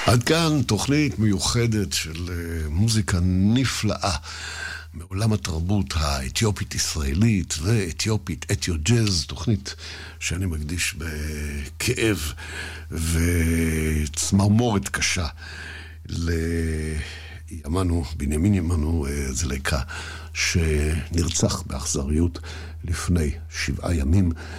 עד כאן תוכנית מיוחדת של מוזיקה נפלאה מעולם התרבות האתיופית-ישראלית ואתיופית, אתיו-ג'אז, תוכנית שאני מקדיש בכאב וצמרמורת קשה לימנו, בנימין ימנו זליקה, שנרצח באכזריות לפני 7 ימים.